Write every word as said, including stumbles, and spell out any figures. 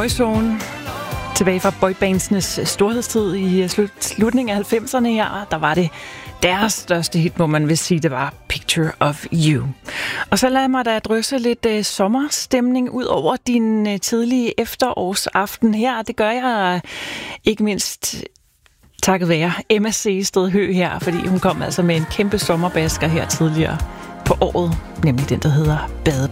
Boyzone. Tilbage fra boybandsenes storhedstid i slut, slutningen af halvfemserne her, der var det deres største hit, må man vil sige, det var Picture of You. Og så lad mig da drysse lidt uh, sommerstemning ud over din uh, tidlige efterårsaften her. Det gør jeg uh, ikke mindst takket være Emma Sehested Høgh her, fordi hun kom altså med en kæmpe sommerbasker her tidligere på året, nemlig den, der hedder Bade.